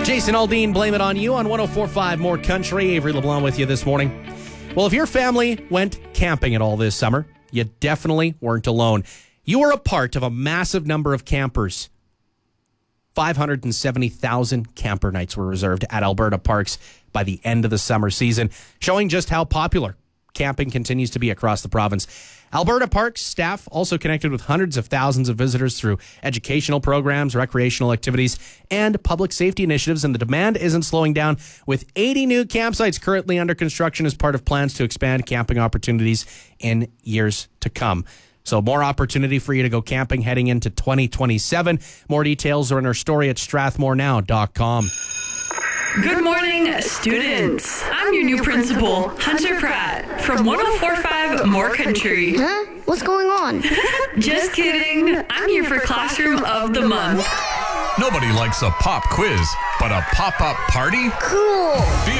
Jason Aldean, Blame It On You on 104.5 More Country. Avery LeBlanc with you this morning. Well, if your family went camping at all this summer, you definitely weren't alone. You were a part of a massive number of campers. 570,000 camper nights were reserved at Alberta parks by the end of the summer season, showing just how popular camping continues to be across the province. Alberta Parks staff also connected with hundreds of thousands of visitors through educational programs, recreational activities, and public safety initiatives, and the demand isn't slowing down, with 80 new campsites currently under construction as part of plans to expand camping opportunities in years to come. So more opportunity for you to go camping heading into 2027. More details are in our story at strathmorenow.com. Good morning, students. I'm your new principal, Hunter Pratt, from 104.5 More Country. Huh? What's going on? Just kidding. I'm here for Classroom of the Month. Nobody likes a pop quiz, but a pop-up party? Cool. Feel